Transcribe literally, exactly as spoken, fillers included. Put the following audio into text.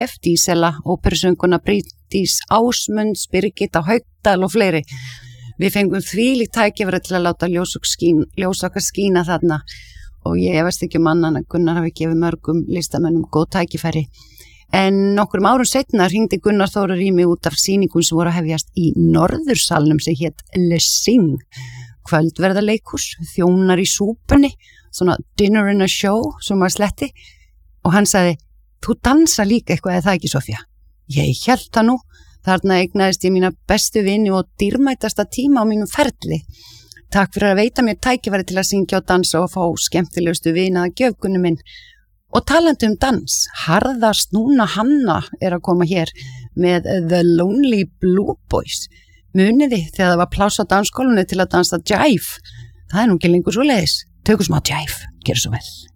F. Dísela, óperusönguna Bryndís Ásmunds, Birgitta Haukdal og fleiri. Við fengum þvílíkt tækifæri til að láta ljós, skín, ljós okkar skína þarna og ég efast ekki um annan að Gunnar hafi gefið mörgum listamönnum góð tækifæri. En nokkrum árum seinna hringdi Gunnar Þórir í mig út af sýningum sem voru að hefjast í Norðursalnum sem hét Le Sing, kvöldverðarleikhús, þjónar í súpunni, svona dinner in a show sem var sletti og hann sagði, þú dansa líka eitthvað eða það ekki, Sofía? Ég hélt það nú. Þarna eignaðist ég mína bestu vini og dýrmætasta tíma á mínum ferli. Takk fyrir að veita mér tækifæri til að syngja og dansa og fá skemmtilegustu vina að gjöfgunum minn. Og talandi um dans, Harða Snúna Hanna er að koma hér með The Lonely Blue Boys. Muniði þegar það var pláss á dansskólunni til að dansa jive. Það er nú ekki lengur svoleiðis. Tökum smá jive, gerðu svo vel.